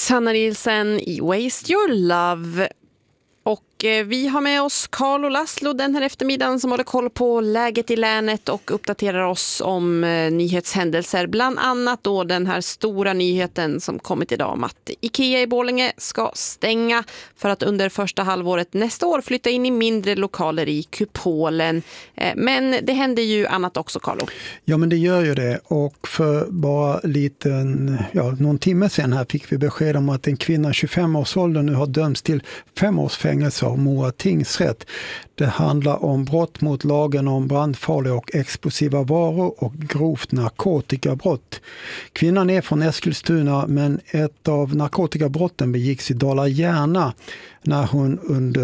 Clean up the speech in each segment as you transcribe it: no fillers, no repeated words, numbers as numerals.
Sanna Nielsen i Waste Your Love. Och vi har med oss Carl och Laszlo den här eftermiddagen som håller koll på läget i länet och uppdaterar oss om nyhetshändelser. Bland annat då den här stora nyheten som kommit idag om att IKEA i Borlänge ska stänga för att under första halvåret nästa år flytta in i mindre lokaler i kupolen. Men det händer ju annat också, Carlo. Ja, men det gör ju det. Och för bara någon timme sedan här fick vi besked om att en kvinna 25-årsåldern nu har dömts till 5 års fängelse av Mora tingsrätt. Det handlar om brott mot lagen om brandfarliga och explosiva varor och grovt narkotikabrott. Kvinnan är från Eskilstuna, men ett av narkotikabrotten begicks i Dala-Järna när hon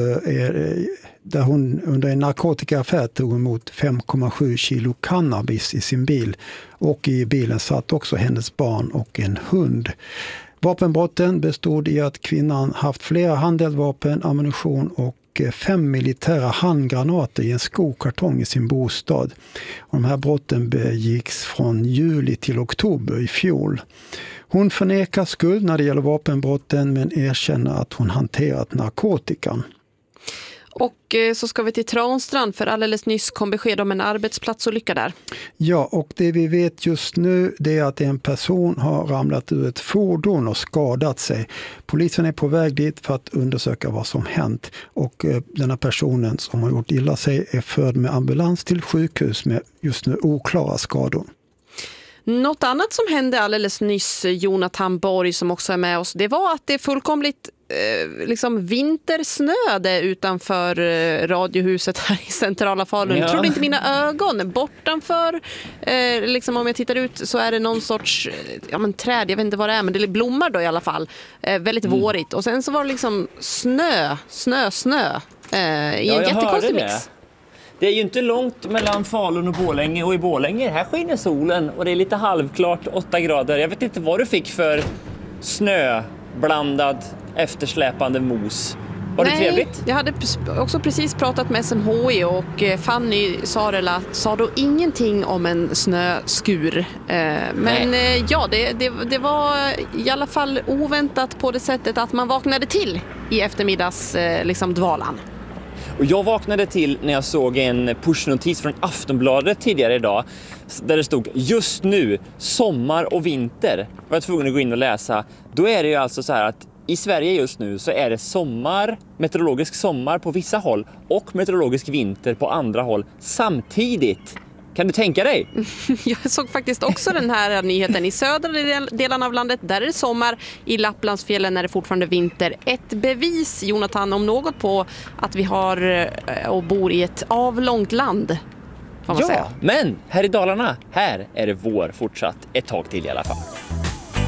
under en narkotikaaffär tog emot 5,7 kilo cannabis i sin bil. Och i bilen satt också hennes barn och en hund. Vapenbrotten bestod i att kvinnan haft flera handeldvapen, ammunition och 5 militära handgranater i en skokartong i sin bostad. Och de här brotten begicks från juli till oktober i fjol. Hon förnekar skuld när det gäller vapenbrotten men erkänner att hon hanterat narkotikan. Och så ska vi till Transtrand för alldeles nyss kom besked om en arbetsplatsolycka där. Ja, och det vi vet just nu det är att en person har ramlat ur ett fordon och skadat sig. Polisen är på väg dit för att undersöka vad som hänt. Och den här personen som har gjort illa sig är förd med ambulans till sjukhus med just nu oklara skador. Något annat som hände alldeles nyss, Jonathan Borg som också är med oss, det var att det fullkomligt vintersnöde utanför radiohuset här i centrala Falun. Jag trodde inte mina ögon. Bortanför, om jag tittar ut så är det någon sorts träd, jag vet inte vad det är, men det blommar då i alla fall. Väldigt vårigt. Och sen så var det liksom snö i en jättekonstig mix. Det är ju inte långt mellan Falun och Borlänge, och i Borlänge här skiner solen och det är lite halvklart 8 grader. Jag vet inte vad du fick för snöblandad eftersläpande mos. Var det trevligt? Jag hade också precis pratat med SMHI och Fanny sa då ingenting om en snöskur. Men det var i alla fall oväntat på det sättet att man vaknade till i eftermiddags dvalan. Och jag vaknade till när jag såg en pushnotis från Aftonbladet tidigare idag där det stod just nu, sommar och vinter. Jag var tvungen att gå in och läsa. Då är det ju alltså så här att i Sverige just nu så är det sommar, meteorologisk sommar på vissa håll och meteorologisk vinter på andra håll samtidigt. Kan du tänka dig? Jag såg faktiskt också den här nyheten. I södra delen av landet där är det sommar. I Lapplandsfjällen är det fortfarande vinter. Ett bevis, Jonathan, om något på att vi har och bor i ett avlångt land. Får man säga. Men här i Dalarna, här är det vår fortsatt ett tag till i alla fall.